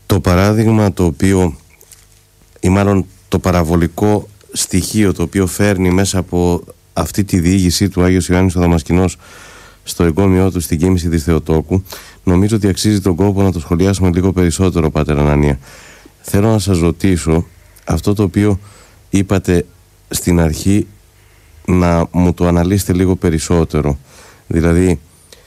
Το παράδειγμα το οποίο, ή μάλλον το παραβολικό στοιχείο το οποίο φέρνει μέσα από αυτή τη διήγησή του Άγιος Ιωάννης ο Δαμασκηνός στο εγκόμιό του στην κοίμηση της Θεοτόκου, νομίζω ότι αξίζει τον κόπο να το σχολιάσουμε λίγο περισσότερο, Πάτερ Ανανία. Θέλω να σας ρωτήσω αυτό το οποίο είπατε στην αρχή, να μου το αναλύσετε λίγο περισσότερο. Δηλαδή,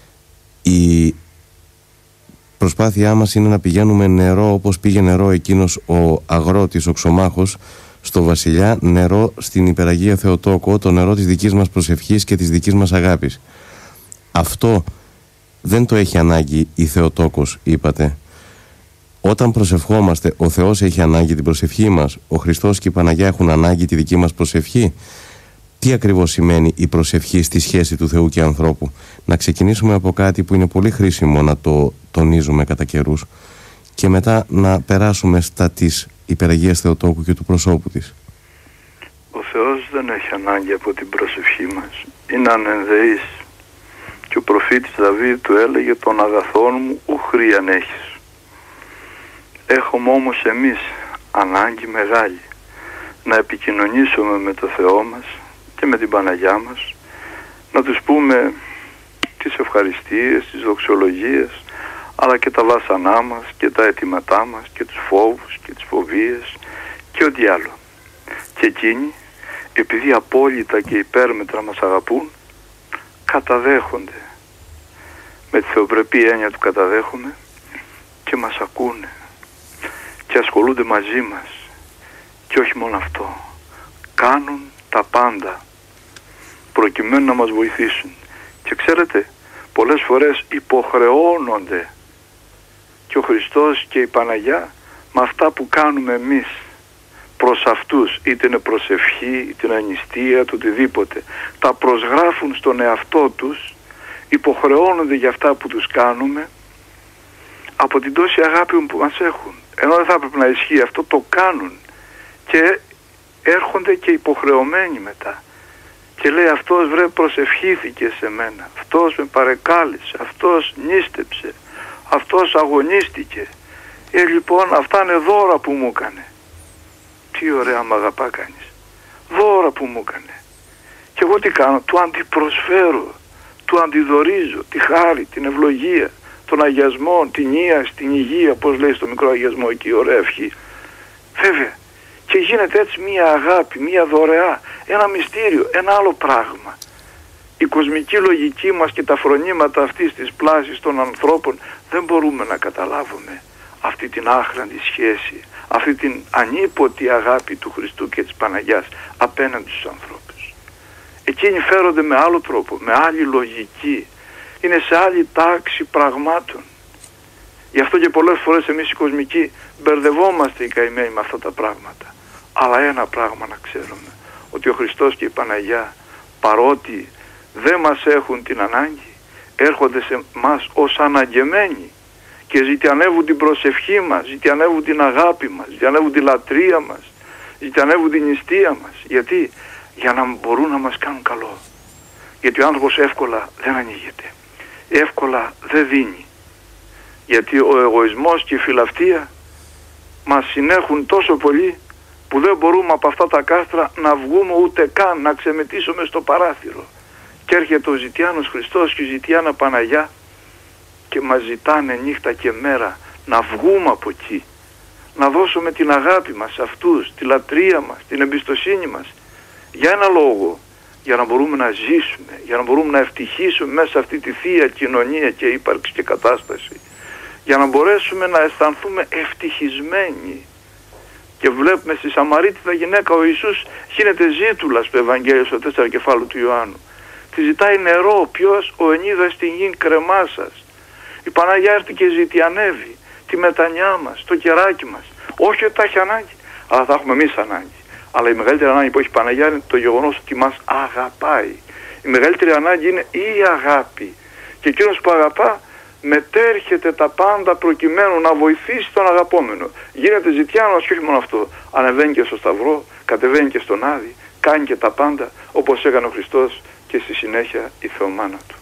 η προσπάθειά μας είναι να πηγαίνουμε νερό όπως πήγε νερό εκείνος ο αγρότης, ο Ξωμάχος, στο Βασιλιά, νερό στην Υπεραγία Θεοτόκο, το νερό της δικής μας προσευχής και της δικής μας αγάπης. Αυτό δεν το έχει ανάγκη η Θεοτόκος, είπατε. Όταν προσευχόμαστε, ο Θεός έχει ανάγκη την προσευχή μας, ο Χριστός και η Παναγιά έχουν ανάγκη τη δική μας προσευχή. Τι ακριβώς σημαίνει η προσευχή στη σχέση του Θεού και ανθρώπου? Να ξεκινήσουμε από κάτι που είναι πολύ χρήσιμο να το τονίζουμε κατά καιρούς και μετά να περάσουμε στα της Υπεραγίας Θεοτόκου και του προσώπου της. Ο Θεός δεν έχει ανάγκη από την προσευχή μας. Είναι ανενδεής. Και ο προφήτης Δαβίδ του έλεγε: «Τον αγαθόν μου ουχρή αν έχεις». Έχουμε όμως εμείς ανάγκη μεγάλη να επικοινωνήσουμε με το Θεό μας και με την Παναγιά μας, να τους πούμε τις ευχαριστίες, τις δοξολογίες, αλλά και τα βάσανά μας και τα αιτήματά μας και τους φόβους και τις φοβίες και ό,τι άλλο. Και εκείνοι, επειδή απόλυτα και υπέρμετρα μας αγαπούν, καταδέχονται, με τη θεοπρεπή έννοια του καταδέχομαι, και μας ακούνε και ασχολούνται μαζί μας. Και όχι μόνο αυτό, κάνουν τα πάντα προκειμένου να μας βοηθήσουν. Και ξέρετε, πολλές φορές υποχρεώνονται και ο Χριστός και η Παναγιά με αυτά που κάνουμε εμείς προς αυτούς, είτε είναι προσευχή, είτε είναι νηστεία, το οτιδήποτε. Τα προσγράφουν στον εαυτό τους, υποχρεώνονται για αυτά που τους κάνουμε από την τόση αγάπη που μας έχουν. Ενώ δεν θα έπρεπε να ισχύει αυτό, το κάνουν και έρχονται και υποχρεωμένοι μετά. Και λέει: αυτός βρε προσευχήθηκε σε μένα, αυτός με παρεκάλεσε, αυτός νίστεψε, αυτός αγωνίστηκε. Λοιπόν, αυτά είναι δώρα που μου έκανε. Τι ωραία μ' αγαπά κανείς. Δώρα που μου έκανε. Και εγώ τι κάνω? Του αντιπροσφέρω, του αντιδορίζω τη χάρη, την ευλογία, τον αγιασμό, την ίαση, την υγεία, πώς λέει στο μικρό αγιασμό εκεί, ωραία ευχή. Βέβαια. Και γίνεται έτσι μία αγάπη, μία δωρεά, ένα μυστήριο, ένα άλλο πράγμα. Η κοσμική λογική μας και τα φρονήματα αυτής της πλάσης των ανθρώπων δεν μπορούμε να καταλάβουμε αυτή την άχραντη σχέση, αυτή την ανίποτη αγάπη του Χριστού και της Παναγιάς απέναντι στους ανθρώπους. Εκείνοι φέρονται με άλλο τρόπο, με άλλη λογική, είναι σε άλλη τάξη πραγμάτων. Γι' αυτό και πολλές φορές εμείς οι κοσμικοί μπερδευόμαστε οι καημένοι με αυτά τα πράγματα. Αλλά ένα πράγμα να ξέρουμε, ότι ο Χριστός και η Παναγιά, παρότι δεν μας έχουν την ανάγκη, έρχονται σε μας ως αναγκεμένοι και ζητιανεύουν την προσευχή μας, ζητιανεύουν την αγάπη μας, ζητιανεύουν τη λατρεία μας, ζητιανεύουν την νηστεία μας. Γιατί? Για να μπορούν να μας κάνουν καλό. Γιατί ο άνθρωπος εύκολα δεν ανοίγεται, εύκολα δεν δίνει. Γιατί ο εγωισμός και η φιλαυτία μας συνέχουν τόσο πολύ που δεν μπορούμε από αυτά τα κάστρα να βγούμε ούτε καν, να ξεμετήσουμε στο παράθυρο. Και έρχεται ο ζητιάνος Χριστός και η ζητιάνα Παναγιά και μας ζητάνε νύχτα και μέρα να βγούμε από εκεί, να δώσουμε την αγάπη μας σε αυτούς, τη λατρεία μας, την εμπιστοσύνη μας, για ένα λόγο, για να μπορούμε να ζήσουμε, για να μπορούμε να ευτυχίσουμε μέσα σε αυτή τη θεία κοινωνία και ύπαρξη και κατάσταση, για να μπορέσουμε να αισθανθούμε ευτυχισμένοι. Και βλέπουμε στη Σαμαρίτιδα γυναίκα ο Ιησούς γίνεται ζήτουλας στο Ευαγγέλιο στο 4 κεφάλαιο του Ιωάννου. Τη ζητάει νερό. Ποιος? Ο ενίδα στην γη κρεμά σας. Η Παναγιά έρθει και ζητιανεύει τη μετανιά μας, το κεράκι μας. Όχι ότι τα έχει ανάγκη, αλλά θα έχουμε εμείς ανάγκη. Αλλά η μεγαλύτερη ανάγκη που έχει η Παναγιά είναι το γεγονός ότι μας αγαπάει. Η μεγαλύτερη ανάγκη είναι η αγάπη. Και εκείνος που αγαπά μετέρχεται τα πάντα προκειμένου να βοηθήσει τον αγαπόμενο. Γίνεται ζητιάνος και όχι μόνο αυτό. Ανεβαίνει και στο Σταυρό, κατεβαίνει και στον Άδη, κάνει και τα πάντα όπως έκανε ο Χριστός και στη συνέχεια η Θεομάνα του.